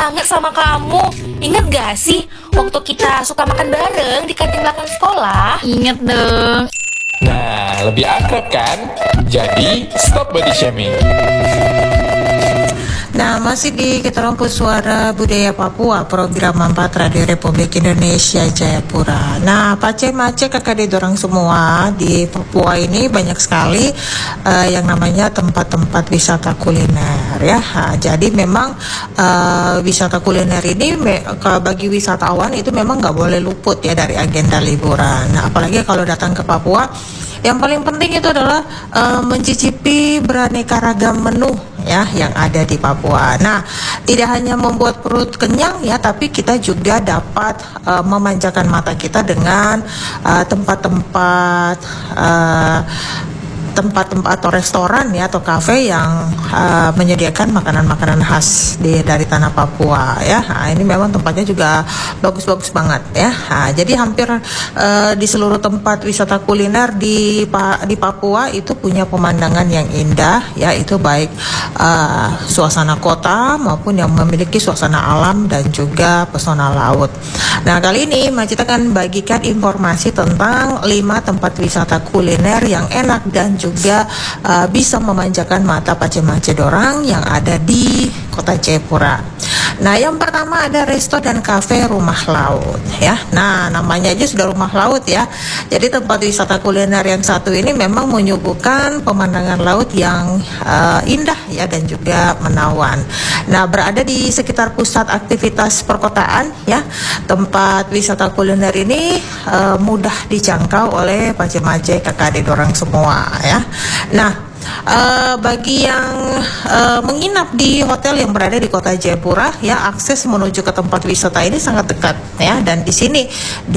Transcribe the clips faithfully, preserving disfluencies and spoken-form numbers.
banget sama kamu. Ingat gak sih waktu kita suka makan bareng di kantin belakang sekolah? Ingat dong. Nah, lebih akrab kan? Jadi, stop body shaming. Nah, masih di Kita Rumput Suara Budaya Papua, program Empat Radio Republik Indonesia Jayapura. Nah, Pace Mace kakak dorang semua di Papua ini banyak sekali uh, yang namanya tempat-tempat wisata kuliner ya. Nah, jadi memang uh, wisata kuliner ini me- bagi wisatawan itu memang nggak boleh luput ya dari agenda liburan. Nah, apalagi kalau datang ke Papua, yang paling penting itu adalah uh, mencicipi beraneka ragam menu ya yang ada di Papua. Nah, tidak hanya membuat perut kenyang ya, tapi kita juga dapat uh, memanjakan mata kita dengan uh, tempat-tempat uh, tempat-tempat atau restoran ya atau kafe yang uh, menyediakan makanan-makanan khas di dari tanah Papua ya. Nah, ini memang tempatnya juga bagus-bagus banget ya. Nah, jadi hampir uh, di seluruh tempat wisata kuliner di di Papua itu punya pemandangan yang indah ya, itu baik uh, suasana kota maupun yang memiliki suasana alam dan juga pesona laut. Nah, kali ini Macita akan bagikan informasi tentang lima tempat wisata kuliner yang enak dan juga juga uh, bisa memanjakan mata pace-mace dorang yang ada di kota Jayapura. Nah, yang pertama ada resto dan kafe Rumah Laut ya. Nah, namanya aja sudah rumah laut ya. Jadi tempat wisata kuliner yang satu ini memang menyuguhkan pemandangan laut yang uh, indah ya dan juga menawan. Nah, berada di sekitar pusat aktivitas perkotaan ya. Tempat wisata kuliner ini uh, mudah dijangkau oleh pace-mace kakak adik dorang semua ya. Nah, Uh, bagi yang uh, menginap di hotel yang berada di kota Jayapura ya, akses menuju ke tempat wisata ini sangat dekat ya, dan di sini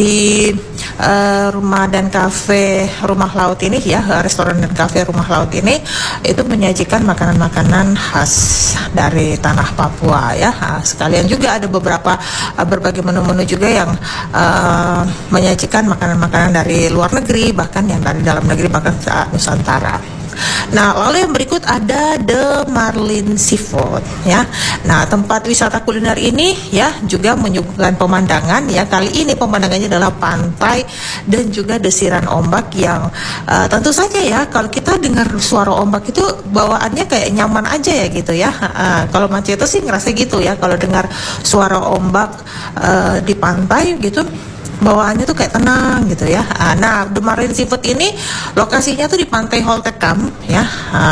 di uh, rumah dan kafe Rumah Laut ini ya, restoran dan kafe Rumah Laut ini itu menyajikan makanan-makanan khas dari tanah Papua ya. Nah, sekalian juga ada beberapa uh, berbagai menu-menu juga yang uh, menyajikan makanan-makanan dari luar negeri, bahkan yang dari dalam negeri, bahkan Nusantara. Nah, lalu yang berikut ada The Marlin Seafood ya. Nah, tempat wisata kuliner ini ya juga menyuguhkan pemandangan ya. Kali ini pemandangannya adalah pantai dan juga desiran ombak yang uh, tentu saja ya, kalau kita dengar suara ombak itu bawaannya kayak nyaman aja ya gitu ya. Uh, kalau Mace itu sih ngerasa gitu ya, kalau dengar suara ombak uh, di pantai gitu, bawaannya tuh kayak tenang gitu ya. Nah, The Marlin Seafood ini lokasinya tuh di Pantai Holtekam ya,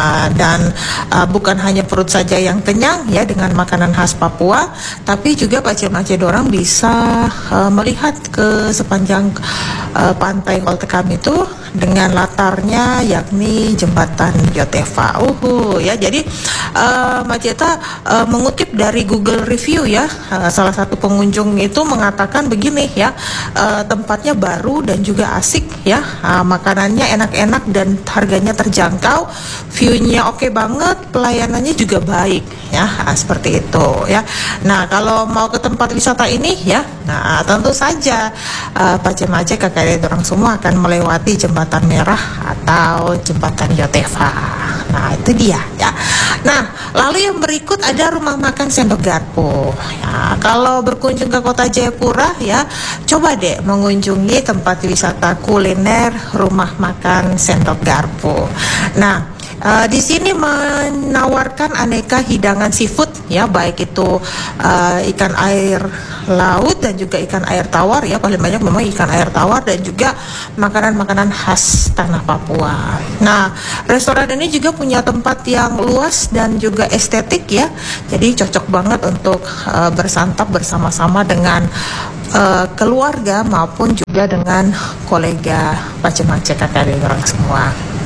dan uh, bukan hanya perut saja yang kenyang ya dengan makanan khas Papua, tapi juga pace-mace dorang bisa uh, melihat ke sepanjang uh, Pantai Holtekam itu dengan latarnya yakni jembatan Yotefa. Uhu ya. Jadi uh, Maceta uh, mengutip dari Google Review ya, uh, salah satu pengunjung itu mengatakan begini ya. Uh, tempatnya baru dan juga asik ya, uh, makanannya enak-enak dan harganya terjangkau, view-nya oke banget, pelayanannya juga baik ya, uh, seperti itu ya. Nah, kalau mau ke tempat wisata ini ya, nah tentu saja uh, pace-mace kakak orang semua akan melewati jembatan merah atau jembatan Yotefa. Nah, itu dia ya. Nah, lalu yang berikut ada rumah makan Sendok Garpu ya. Kalau berkunjung ke kota Jayapura ya, coba deh mengunjungi tempat wisata kuliner rumah makan Sendok Garpu. Nah, Uh, di sini menawarkan aneka hidangan seafood ya, baik itu uh, ikan air laut dan juga ikan air tawar ya, paling banyak memang ikan air tawar dan juga makanan-makanan khas tanah Papua. Nah, restoran ini juga punya tempat yang luas dan juga estetik ya, jadi cocok banget untuk uh, bersantap bersama-sama dengan uh, keluarga maupun juga dengan kolega pace-mace kakak orang semua.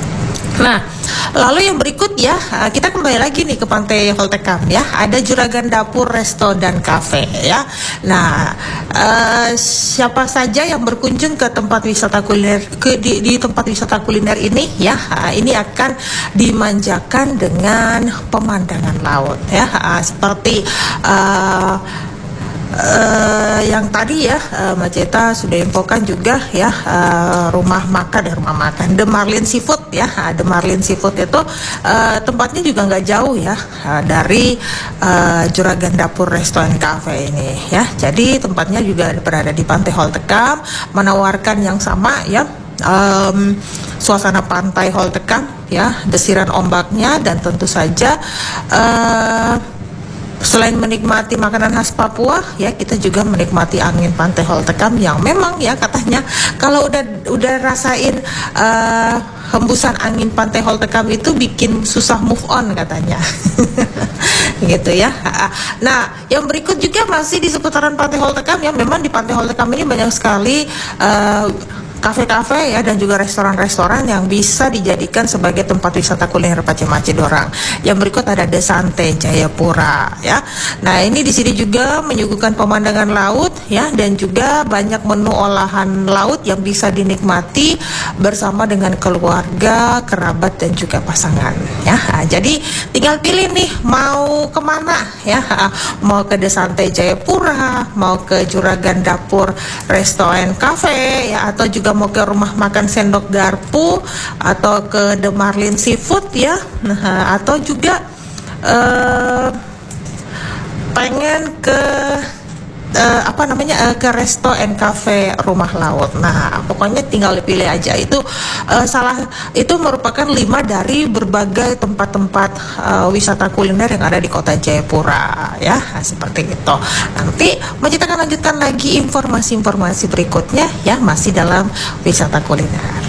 Nah, lalu yang berikut ya, kita kembali lagi nih ke Pantai Holtekam ya. Ada Juragan Dapur Resto dan Cafe ya. Nah, uh, siapa saja yang berkunjung ke tempat wisata kuliner ke di, di tempat wisata kuliner ini ya, uh, ini akan dimanjakan dengan pemandangan laut ya, uh, seperti uh, Uh, yang yang tadi ya uh, Maceta sudah infokan juga ya, uh, rumah makan ya rumah makan The Marlin Seafood ya. The Marlin Seafood itu uh, tempatnya juga nggak jauh ya uh, dari uh, Juragan Dapur Restoran Cafe ini ya. Jadi tempatnya juga berada di Pantai Holtekam, menawarkan yang sama ya. Um, suasana pantai Holtekam ya, desiran ombaknya, dan tentu saja uh, selain menikmati makanan khas Papua ya, kita juga menikmati angin pantai Holtekam yang memang ya katanya kalau udah udah rasain uh, hembusan angin pantai Holtekam itu bikin susah move on katanya. Gitu ya. Nah, yang berikut juga masih di seputaran Pantai Holtekam ya. Memang di Pantai Holtekam ini banyak sekali uh, kafe-kafe ya dan juga restoran-restoran yang bisa dijadikan sebagai tempat wisata kuliner Pace-Mace Dorang. Yang berikut ada The Sante Jayapura ya. Nah, ini di sini juga menyuguhkan pemandangan laut ya, dan juga banyak menu olahan laut yang bisa dinikmati bersama dengan keluarga, kerabat, dan juga pasangan ya. Nah, jadi tinggal pilih nih mau kemana ya. Mau ke The Sante Jayapura, mau ke Juragan Dapur Restoran Cafe ya, atau juga mau ke rumah makan Sendok Garpu, atau ke The Marlin Seafood ya. Nah, atau juga uh, pengen ke uh, apa namanya uh, ke Resto and Cafe Rumah Laut. Nah, pokoknya tinggal dipilih aja. Itu uh, salah itu merupakan lima dari berbagai tempat-tempat uh, wisata kuliner yang ada di Kota Jayapura ya. Nah, seperti itu. Nanti Maceta akan lanjutkan lagi informasi-informasi berikutnya ya, masih dalam wisata kuliner.